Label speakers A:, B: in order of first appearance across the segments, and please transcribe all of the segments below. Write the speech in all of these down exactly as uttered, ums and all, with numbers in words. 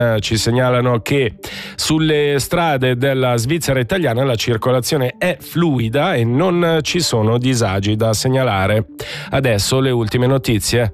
A: Eh, ci segnalano che sulle strade della Svizzera italiana la circolazione è fluida e non ci sono disagi da segnalare. Adesso le ultime notizie.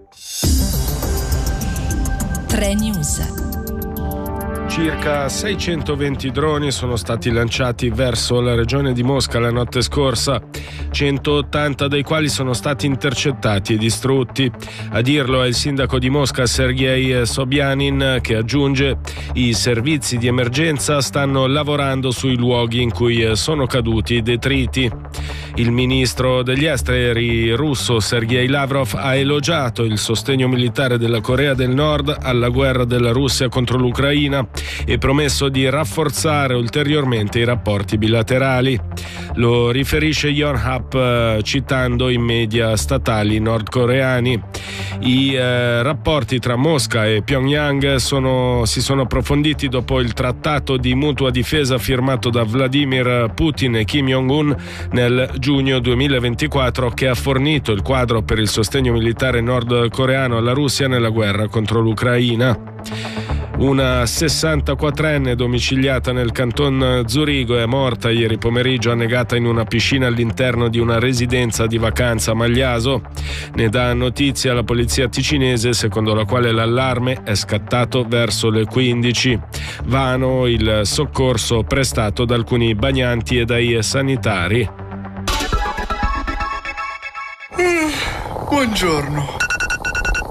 B: tre News.
A: Circa seicentoventi droni sono stati lanciati verso la regione di Mosca la notte scorsa, centottanta dei quali sono stati intercettati e distrutti. A dirlo è il sindaco di Mosca Sergei Sobyanin, che aggiunge: i servizi di emergenza stanno lavorando sui luoghi in cui sono caduti i detriti. Il ministro degli esteri russo Sergei Lavrov ha elogiato il sostegno militare della Corea del Nord alla guerra della Russia contro l'Ucraina e promesso di rafforzare ulteriormente i rapporti bilaterali. Lo riferisce Yonhap eh, citando i media statali nordcoreani. I eh, rapporti tra Mosca e Pyongyang sono, si sono approfonditi dopo il trattato di mutua difesa firmato da Vladimir Putin e Kim Jong-un nel giugno duemilaventiquattro, che ha fornito il quadro per il sostegno militare nordcoreano alla Russia nella guerra contro l'Ucraina. Una sessantaquattrenne domiciliata nel canton Zurigo è morta ieri pomeriggio annegata in una piscina all'interno di una residenza di vacanza a Magliaso. Ne dà notizia la polizia ticinese, secondo la quale l'allarme è scattato verso le quindici. Vano il soccorso prestato da alcuni bagnanti e dai sanitari.
C: Mm, buongiorno.